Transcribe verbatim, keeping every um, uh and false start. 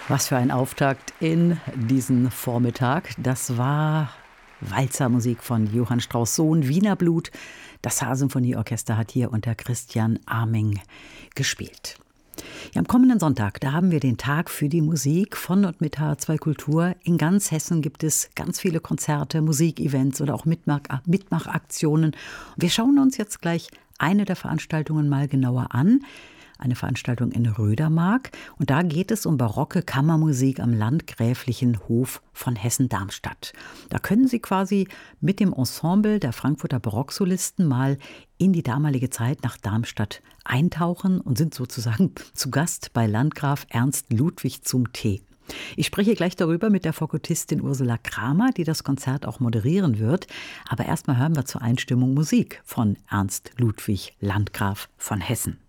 Was für ein Auftakt in diesen Vormittag. Das war Walzermusik von Johann Strauss Sohn, Wiener Blut. Das Saarsymphonieorchester hat hier unter Christian Arming gespielt. Ja, am kommenden Sonntag, da haben wir den Tag für die Musik von und mit H R zwei Kultur. In ganz Hessen gibt es ganz viele Konzerte, Musikevents oder auch Mitmach- Mitmachaktionen. Wir schauen uns jetzt gleich eine der Veranstaltungen mal genauer an. Eine Veranstaltung in Rödermark. Und da geht es um barocke Kammermusik am Landgräflichen Hof von Hessen-Darmstadt. Da können Sie quasi mit dem Ensemble der Frankfurter Barocksolisten mal in die damalige Zeit nach Darmstadt eintauchen und sind sozusagen zu Gast bei Landgraf Ernst Ludwig zum Tee. Ich spreche gleich darüber mit der Fagottistin Ursula Kramer, die das Konzert auch moderieren wird. Aber erstmal hören wir zur Einstimmung Musik von Ernst Ludwig, Landgraf von Hessen.